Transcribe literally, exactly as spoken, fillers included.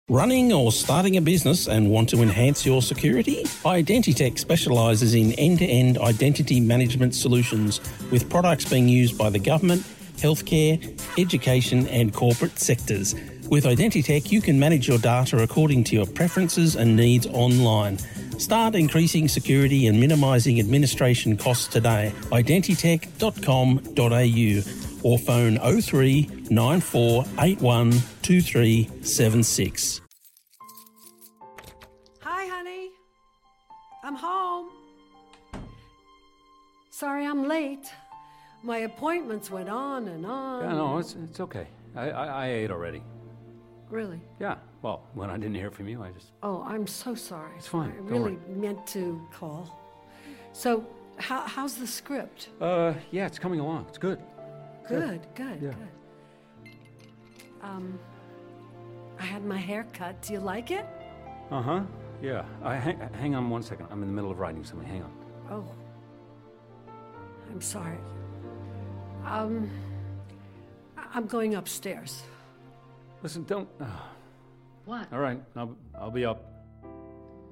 Running or starting a business and want to enhance your security? Identitech specialises in end-to-end identity management solutions with products being used by the government, healthcare, education and corporate sectors. With Identitech, you can manage your data according to your preferences and needs online. Start increasing security and minimising administration costs today. identitech dot com dot a u or phone oh three nine four eight one two three seven six. Hi, honey. I'm home. Sorry I'm late. My appointments went on and on. Yeah, no, it's it's okay. I, I, I ate already. Really? Yeah, well, when I didn't hear from you, I just... Oh, I'm so sorry. It's fine, I don't really worry. meant to call. So, how, how's the script? Uh, yeah, it's coming along. It's good. Good, good, Yeah. good. Um, I had my hair cut. Do you like it? Uh-huh, yeah. I, hang, hang on one second. I'm in the middle of writing something. Hang on. Oh. I'm sorry. Um, I- I'm going upstairs. Listen, don't... Uh, What? all right, I'll, I'll be up.